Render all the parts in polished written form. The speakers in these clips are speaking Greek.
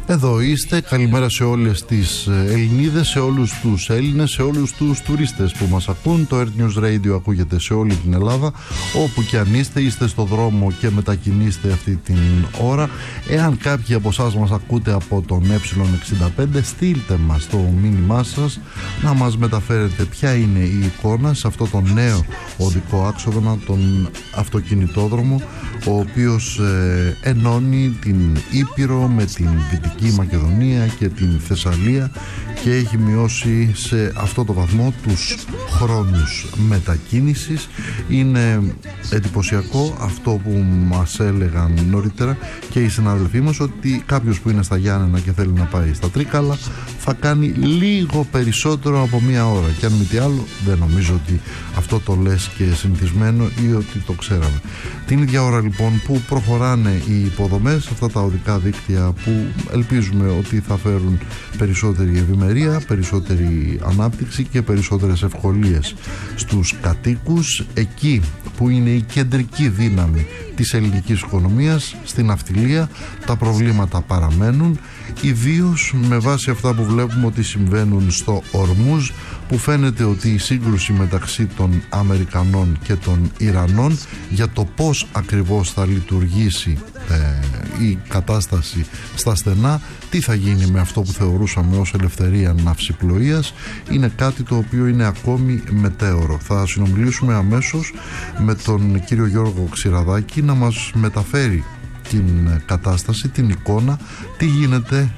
Εδώ είστε, καλημέρα σε όλες τις Ελληνίδες, σε όλους τους Έλληνες, σε όλους τους τουρίστες που μας ακούν. Το Earth News Radio ακούγεται σε όλη την Ελλάδα. Όπου και αν είστε στο δρόμο και μετακινείστε αυτή την ώρα. Εάν κάποιοι από εσάς μας ακούτε από τον Ε65, στείλτε μας το μήνυμά σας να μας μεταφέρετε ποια είναι η εικόνα σε αυτό το νέο οδικό άξονα, τον αυτοκινητόδρομο, ο οποίος ενώνει την Ήπειρο με την Δυτική Μακεδονία και την Θεσσαλία και έχει μειώσει σε αυτό το βαθμό τους χρόνους μετακίνησης. Είναι εντυπωσιακό αυτό που μας έλεγαν νωρίτερα και οι συναδελφοί μας, ότι κάποιος που είναι στα Γιάννενα και θέλει να πάει στα Τρίκαλα θα κάνει λίγο περισσότερο από μία ώρα, και αν μη τι άλλο δεν νομίζω ότι αυτό το λες και συνηθισμένο ή ότι το ξέραμε. Την ίδια ώρα λοιπόν που προχωράνε οι υποδομές, αυτά τα οδικά δίκτυα που ελπίζουμε ότι θα φέρουν περισσότερη ευημερία, περισσότερη ανάπτυξη και περισσότερες ευκολίες στους κατοίκους, εκεί που είναι η κεντρική δύναμη της ελληνικής οικονομίας, στην ναυτιλία, τα προβλήματα παραμένουν, ιδίως με βάση αυτά που βλέπουμε ότι συμβαίνουν στο Ορμούζ, που φαίνεται ότι η σύγκρουση μεταξύ των Αμερικανών και των Ιρανών για το πώς ακριβώς θα λειτουργήσει η κατάσταση στα στενά, τι θα γίνει με αυτό που θεωρούσαμε ως ελευθερία ναυσιπλοείας, είναι κάτι το οποίο είναι ακόμη μετέωρο. Θα συνομιλήσουμε αμέσως με τον κύριο Γιώργο Ξηραδάκη να μας μεταφέρει την κατάσταση, την εικόνα, τι γίνεται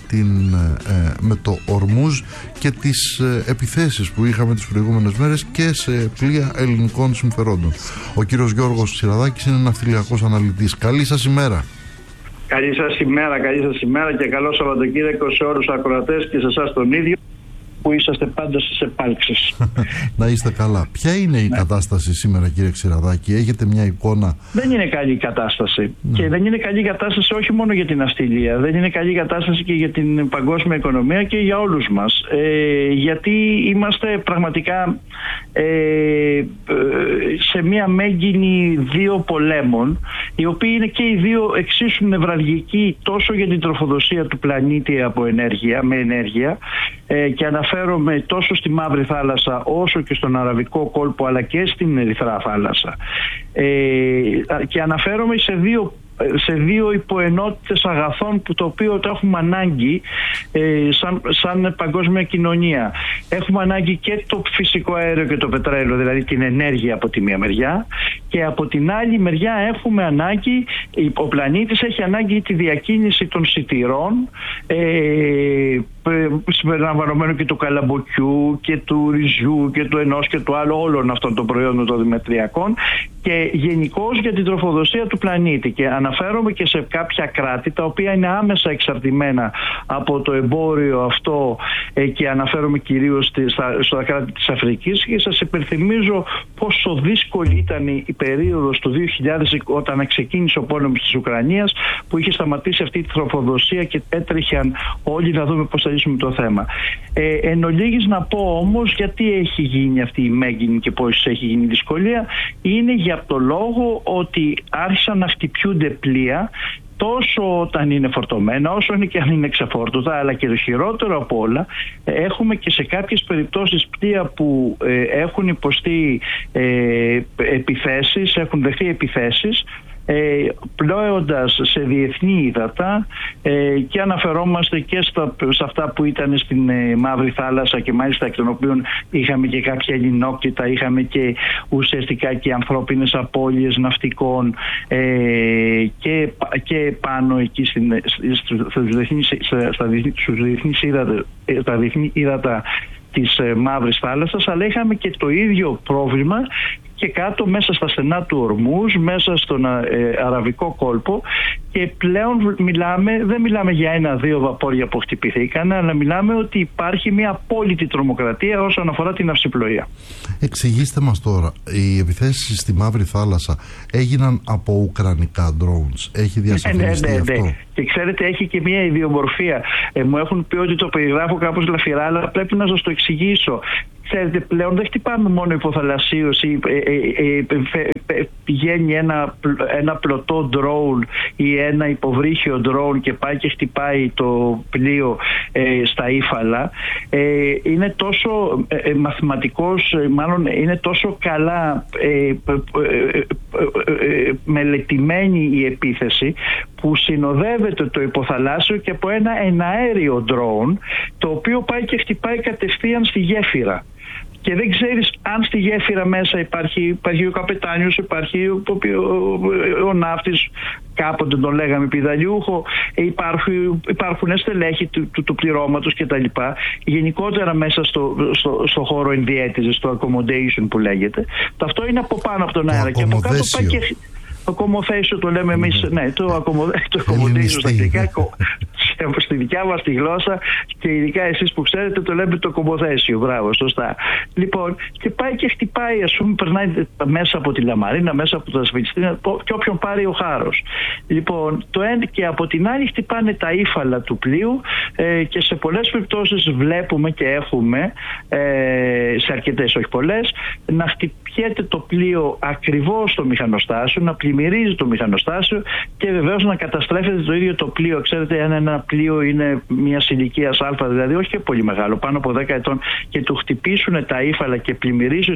με το Ορμούζ και τις επιθέσεις που είχαμε τις προηγούμενες μέρες και σε πλοία ελληνικών συμφερόντων. Ο κύριος Γιώργος Ξηραδάκης είναι ναυτιλιακός αναλυτής. Καλή σας ημέρα. Καλή σας ημέρα και καλό Σαββατοκύριακο σε όλους τους ακροατές και σε εσάς τον ίδιο που είσαστε πάντα στις επάλξεις. Να είστε καλά. Ποια είναι η κατάσταση σήμερα, κύριε Ξηραδάκη? Έχετε μια εικόνα? Δεν είναι καλή η κατάσταση. Και δεν είναι καλή η κατάσταση όχι μόνο για την ναυτιλία. Δεν είναι καλή η κατάσταση και για την παγκόσμια οικονομία και για όλους μας. Γιατί είμαστε πραγματικά σε μια μέγινη δύο πολέμων, οι οποίοι είναι και οι δύο εξίσου νευραλγικοί τόσο για την τροφοδοσία του πλανήτη από ενέργεια, και αναφέρομαι τόσο στη Μαύρη Θάλασσα όσο και στον Αραβικό κόλπο, αλλά και στην Ερυθρά Θάλασσα, και αναφέρομαι σε δύο υποενότητες αγαθών που το οποίο το έχουμε ανάγκη σαν παγκόσμια κοινωνία. Έχουμε ανάγκη και το φυσικό αέριο και το πετρέλαιο, δηλαδή την ενέργεια από τη μία μεριά, και από την άλλη μεριά έχουμε ανάγκη, ο πλανήτης έχει ανάγκη τη διακίνηση των σιτηρών, συμπεριλαμβανομένου και του καλαμποκιού και του ρυζιού και του ενός και του άλλου, όλων αυτών των προϊόντων των δημητριακών, και γενικώς για την τροφοδοσία του πλανήτη. Και αναφέρομαι και σε κάποια κράτη τα οποία είναι άμεσα εξαρτημένα από το εμπόριο αυτό, και αναφέρομαι κυρίως στα κράτη της Αφρικής, και σας υπενθυμίζω πόσο δύσκολη ήταν η περίοδος του 2000 όταν ξεκίνησε ο πόλεμος της Ουκρανίας, που είχε σταματήσει αυτή τη τροφοδοσία και έτρεχαν όλοι να δούμε πώς θα λύσουμε το θέμα. Εν ολίγης να πω όμως γιατί έχει γίνει αυτή η μέγινη και πώς έχει γίνει η δυσκολία. Είναι για το λόγο ότι άρχισαν να χτυπιούνται πλοία, τόσο όταν είναι φορτωμένα όσο είναι και αν είναι ξεφόρτωτα, αλλά και το χειρότερο από όλα, έχουμε και σε κάποιες περιπτώσεις πλοία που έχουν υποστεί επιθέσεις, έχουν δεχθεί επιθέσεις, πλώοντας σε διεθνή ύδατα, και αναφερόμαστε και σε αυτά που ήταν στην Μαύρη Θάλασσα, και μάλιστα εκ των οποίων είχαμε και κάποια ελληνόκτητα, είχαμε και ουσιαστικά και ανθρώπινες απώλειες ναυτικών, και πάνω εκεί στα διεθνή ύδατα της Μαύρης Θάλασσας, αλλά είχαμε και το ίδιο πρόβλημα και κάτω μέσα στα στενά του Ορμούζ, μέσα στον Αραβικό κόλπο, και πλέον δεν μιλάμε για ένα-δύο βαπόρια που χτυπηθήκαν, αλλά μιλάμε ότι υπάρχει μια απόλυτη τρομοκρατία όσον αφορά την ναυσιπλοεία. Εξηγήστε μας τώρα, οι επιθέσεις στη Μαύρη Θάλασσα έγιναν από ουκρανικά drones? Έχει διασαφινιστεί αυτό? Και ξέρετε, έχει και μια ιδιομορφία. Μου έχουν πει ότι το περιγράφω κάπως λαφυρά, αλλά πρέπει να σας το εξηγήσω. ξέρετε, πλέον δεν χτυπάμε μόνο υποθαλασσίως ή πηγαίνει ένα πλωτό ντρόουν ή ένα υποβρύχιο ντρόουν και πάει και χτυπάει το πλοίο στα ύφαλα. Είναι τόσο μαθηματικός, μάλλον είναι τόσο καλά μελετημένη η επίθεση, που συνοδεύεται το υποθαλάσσιο και από ένα εναέριο ντρόουν, το οποίο πάει και χτυπάει κατευθείαν στη γέφυρα. Και δεν ξέρεις αν στη γέφυρα μέσα υπάρχει ο καπετάνιος, υπάρχει ο ναύτης, κάποτε τον λέγαμε πηδαλιούχο, υπάρχουν στελέχη του πληρώματος κτλ. Γενικότερα μέσα στο χώρο ενδιέτησης, στο accommodation που λέγεται. Αυτό είναι από πάνω από τον αέρα και από κάτω πάει και... Accommodation το λέμε εμείς, ναι, το accommodation στα αγγλικά, στη δικιά μας τη γλώσσα, και ειδικά εσείς που ξέρετε το λέμε το accommodation, μπράβο, σωστά. Λοιπόν, και πάει και χτυπάει, ας πούμε, περνάει μέσα από τη Λαμαρίνα, μέσα από τα Σβηστίνα και όποιον πάρει ο χάρος. Λοιπόν, και από την άλλη χτυπάνε τα ύφαλα του πλοίου και σε πολλές περιπτώσεις βλέπουμε και έχουμε, σε αρκετές, όχι πολλές, να χτυπιέται το πλοίο ακριβώς στο μηχανοστάσιο, να πλημμυρίζει το μηχανοστάσιο και βεβαίως να καταστρέφεται το ίδιο το πλοίο. Ξέρετε, αν ένα πλοίο είναι μια ηλικίας α, δηλαδή όχι και πολύ μεγάλο, πάνω από 10 ετών, και του χτυπήσουν τα ύφαλα και πλημμυρίζει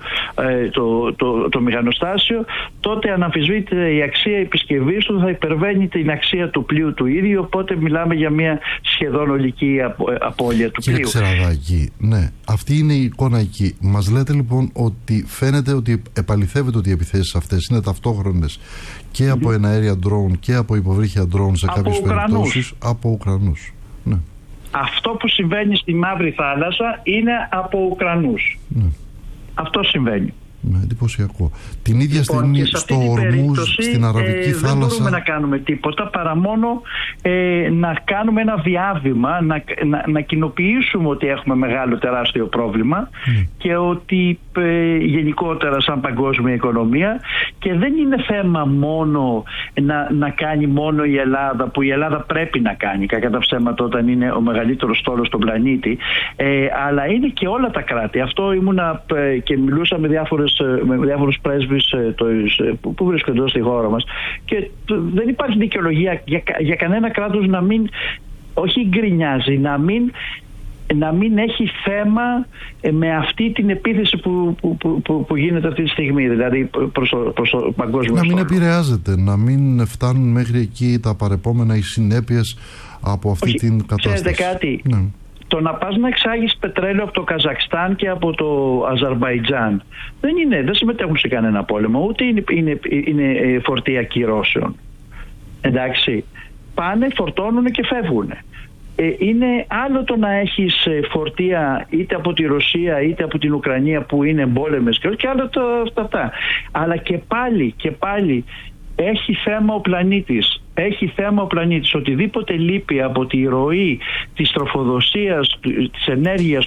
το μηχανοστάσιο, τότε αναμφισβήτητα η αξία επισκευής του θα υπερβαίνει την αξία του πλοίου του ίδιου, οπότε μιλάμε για μια σχεδόν ολική απώλεια του πλοίου. Κύριε Ξεραδάκη, ναι, αυτή είναι η εικόνα εκεί. Μας λέτε λοιπόν ότι φαίνεται ότι επαληθεύεται ότι οι επιθέσεις αυτές είναι ταυτόχρονες και από εναέρια ντρόουν και από υποβρύχια ντρόουν, σε κάποιες περιπτώσεις από Ουκρανούς. Ναι. Αυτό που συμβαίνει στη Μαύρη Θάλασσα είναι από Ουκρανούς. Ναι. Αυτό συμβαίνει. Ναι, εντυπωσιακό. Την ίδια στιγμή στο Ορμούζ, στην Αραβική Θάλασσα, δεν μπορούμε να κάνουμε τίποτα παρά μόνο να κάνουμε ένα διάβημα, να κοινοποιήσουμε ότι έχουμε μεγάλο τεράστιο πρόβλημα και ότι γενικότερα σαν παγκόσμια οικονομία, και δεν είναι θέμα μόνο να κάνει μόνο η Ελλάδα, που η Ελλάδα πρέπει να κάνει κακά τα ψέματα όταν είναι ο μεγαλύτερος στόλος στον πλανήτη, αλλά είναι και όλα τα κράτη. Αυτό ήμουνα και μιλούσα με διάφορους πρέσβεις που βρίσκονται εδώ στη χώρα μας, και δεν υπάρχει δικαιολογία για κανένα κράτος να μην, όχι γκρινιάζει, να μην έχει θέμα με αυτή την επίθεση που γίνεται αυτή τη στιγμή, δηλαδή προς το παγκόσμιο να μην στόλο. Επηρεάζεται, να μην φτάνουν μέχρι εκεί τα παρεπόμενα, οι συνέπειες από αυτή την κατάσταση. Ξέρετε κάτι, ναι. Το να πας να εξάγεις πετρέλαιο από το Καζακστάν και από το Αζερμπαϊτζάν δεν συμμετέχουν σε κανένα πόλεμο, ούτε είναι φορτία κυρώσεων. Εντάξει, πάνε, φορτώνουν και φεύγουν. Είναι άλλο το να έχεις φορτία είτε από τη Ρωσία είτε από την Ουκρανία που είναι εμπόλεμες και άλλο αυτά. Αλλά και πάλι έχει θέμα ο πλανήτης. Έχει θέμα ο πλανήτης. Οτιδήποτε λείπει από τη ροή της τροφοδοσίας, της ενέργειας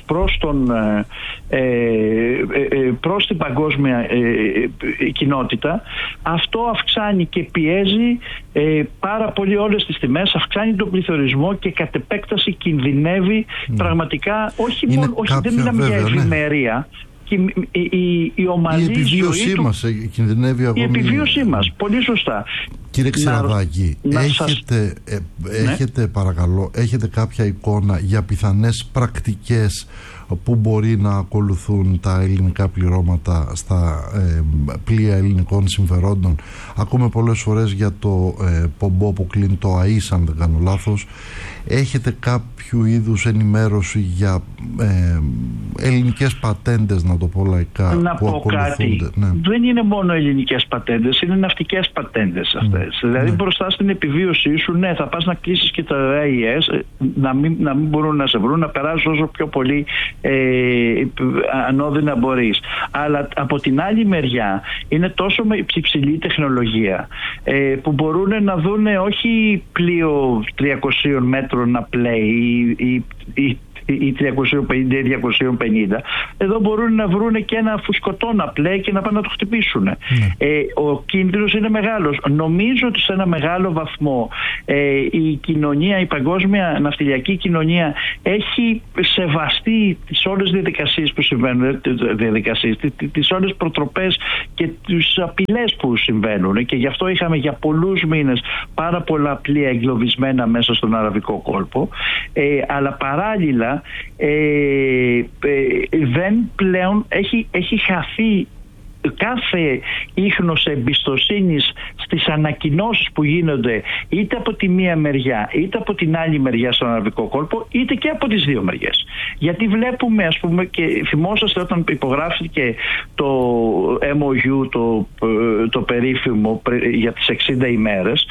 προς την παγκόσμια κοινότητα, αυτό αυξάνει και πιέζει πάρα πολύ όλες τις τιμές, αυξάνει τον πληθωρισμό και κατ' επέκταση κινδυνεύει πραγματικά, δεν μιλάμε για ευημερία. Η ομαλή επιβίωσή μας κινδυνεύει ακόμη. Η επιβίωσή μας, πολύ σωστά. Κύριε Ξεραδάκη, έχετε κάποια εικόνα για πιθανές πρακτικές που μπορεί να ακολουθούν τα ελληνικά πληρώματα στα πλοία ελληνικών συμφερόντων? Ακούμε πολλές φορές για το πομπό που κλείνει το ΑΐΣ, αν δεν κάνω λάθος. Έχετε κάποιο είδους ενημέρωση για ελληνικές πατέντες, να το πω λαϊκά, που ακολουθούνται? Ναι. Δεν είναι μόνο ελληνικές πατέντες, είναι ναυτικές πατέντες αυτές. Δηλαδή μπροστά στην επιβίωσή σου, ναι, θα πας να κλείσεις και τα AES, να μην μπορούν να σε βρουν, να περάσεις όσο πιο πολύ ανώδυνα μπορείς. Αλλά από την άλλη μεριά είναι τόσο υψηλή τεχνολογία που μπορούν να δουν όχι πλοίο 300 μέτρων να πλέει ή ή 350 ή 250. Εδώ μπορούν να βρουν και ένα φουσκωτό να πλέει και να πάνε να το χτυπήσουν. Ο κίνδυνος είναι μεγάλος. Νομίζω ότι σε ένα μεγάλο βαθμό η κοινωνία, η παγκόσμια ναυτιλιακή κοινωνία έχει σεβαστεί τις όλες τις διαδικασίες που συμβαίνουν, τις όλες προτροπές και τις απειλές που συμβαίνουν, και γι' αυτό είχαμε για πολλούς μήνες πάρα πολλά πλοία εγκλωβισμένα μέσα στον Αραβικό κόλπο, αλλά παράλληλα δεν πλέον έχει χαθεί κάθε ίχνος εμπιστοσύνης στις ανακοινώσεις που γίνονται είτε από τη μία μεριά είτε από την άλλη μεριά στον Αραβικό κόλπο, είτε και από τις δύο μεριές. Γιατί βλέπουμε, ας πούμε, και θυμόσαστε όταν υπογράφηκε το MOU, το περίφημο για τις 60 ημέρες,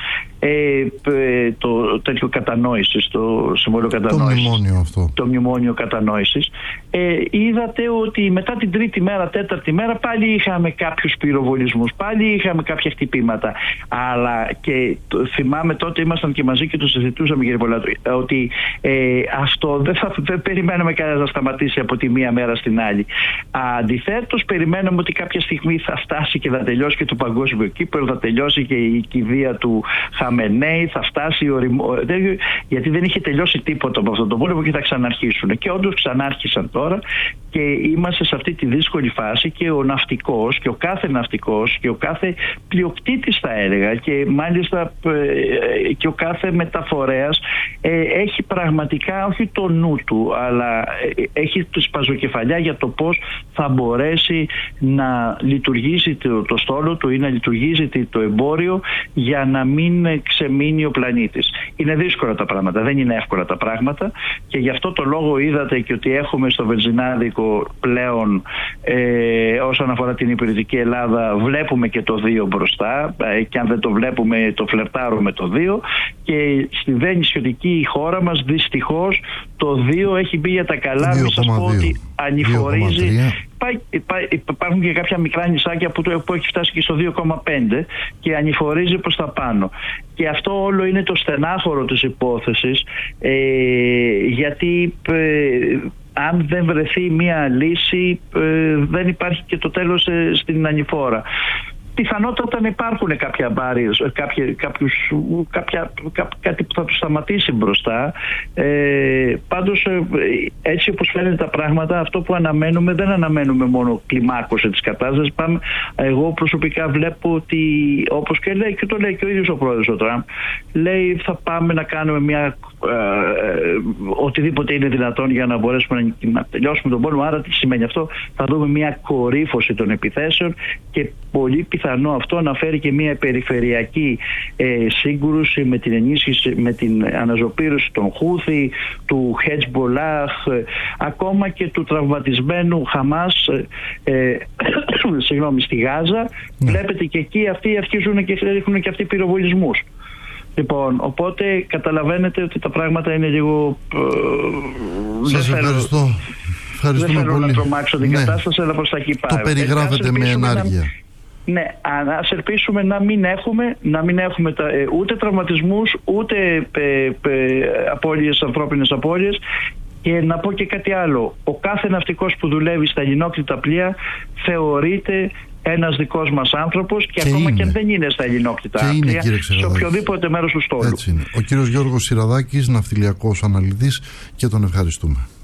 το τέτοιο κατανόησης, το συμβόλαιο κατανόησης, το μνημόνιο κατανόησης, είδατε ότι μετά την τρίτη μέρα, τέταρτη μέρα πάλι είχαμε κάποιους πυροβολισμούς, πάλι είχαμε κάποια χτυπήματα, αλλά και θυμάμαι τότε ήμασταν και μαζί και το συζητούσαμε, κύριε Πολάτου, ότι αυτό δεν περιμέναμε κανένα να σταματήσει από τη μία μέρα στην άλλη. Αντιθέτως, περιμέναμε ότι κάποια στιγμή θα φτάσει και θα τελειώσει και το παγκόσμιο κύπελλο, θα τελειώσει και η κηδεία του Χαμενέη, θα φτάσει γιατί δεν είχε τελειώσει τίποτα από αυτόν τον πόλεμο και θα ξαναρχίσουν. Και όντως ξανάρχισαν τώρα και είμαστε σε αυτή τη δύσκολη φάση, και ο ναυτικός και ο κάθε ναυτικός και ο κάθε πλειοκτήτης, θα έλεγα, και μάλιστα και ο κάθε μεταφορέας έχει πραγματικά όχι το νου του, αλλά έχει τη σπαζοκεφαλιά για το πώς θα μπορέσει να λειτουργήσει το στόλο του ή να λειτουργήσει το εμπόριο για να μην ξεμείνει ο πλανήτης. Είναι δύσκολα τα πράγματα, δεν είναι εύκολα τα πράγματα, και γι' αυτό το λόγο είδατε και ότι έχουμε στο βενζινάδικο πλέον όσον αφορά την υπηρετική Ελλάδα, βλέπουμε και το 2 μπροστά, και αν δεν το βλέπουμε το φλερτάρουμε το 2, και στη δε νησιωτική χώρα μας δυστυχώς το 2 έχει μπει για τα καλά. Μην σας πω ότι ανηφορίζει. Υπάρχουν και κάποια μικρά νησάκια που έχει φτάσει και στο 2,5 και ανηφορίζει προς τα πάνω. Και αυτό όλο είναι το στενάχωρο της υπόθεσης, γιατί αν δεν βρεθεί μία λύση δεν υπάρχει και το τέλος στην ανηφόρα. Πιθανότατα να υπάρχουν κάποια μπάρες, κάτι που θα τους σταματήσει μπροστά. Πάντως, έτσι όπως φαίνεται τα πράγματα, αυτό που αναμένουμε, δεν αναμένουμε μόνο κλιμάκωση της κατάστασης. Εγώ προσωπικά βλέπω ότι, όπως και λέει και το λέει και ο ίδιος ο πρόεδρος ο Τραμπ, λέει θα πάμε να κάνουμε οτιδήποτε είναι δυνατόν για να μπορέσουμε να τελειώσουμε τον πόλεμο. Άρα τι σημαίνει αυτό? Θα δούμε μια κορύφωση των επιθέσεων, και πολύ πιθανό αυτό να φέρει και μια περιφερειακή σύγκρουση με την ενίσχυση, με την αναζωπήρωση των Χούθη, του Χετζμπολάχ, ακόμα και του τραυματισμένου Χαμάς στη Γάζα. Βλέπετε και εκεί αυτοί αρχίζουν και έχουν και αυτοί πυροβολισμούς. Λοιπόν, οπότε καταλαβαίνετε ότι τα πράγματα είναι λίγο... Σας ευχαριστώ. Δεν θέλω να τρομάξω την κατάσταση, αλλά προς τα εκεί πάμε. Το περιγράφετε με ενάργεια. Ναι, ας ελπίσουμε να μην έχουμε ούτε τραυματισμούς, ούτε ανθρώπινες απώλειες. Και να πω και κάτι άλλο. Ο κάθε ναυτικός που δουλεύει στα ελληνόκτητα πλοία θεωρείται ένας δικός μας άνθρωπος, και ακόμα και αν δεν είναι στα ελληνόκτητα πλοία, σε οποιοδήποτε μέρος του στόλου. Έτσι είναι. Ο κύριος Γιώργος Συραδάκης, ναυτιλιακός αναλυτής, και τον ευχαριστούμε.